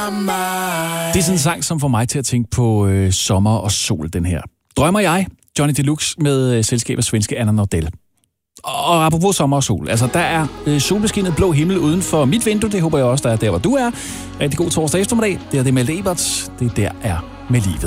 Det er sådan en sang, som får mig til at tænke på sommer og sol, den her. Drømmer jeg, Johnny Deluxe med selskab af svenske Anna Nordell. Og apropos sommer og sol, altså der er solbeskinnet blå himmel uden for mit vindue, det håber jeg også, der er der, hvor du er. Rigtig god torsdag eftermiddag, det er Malte Eberts, det der er med livet.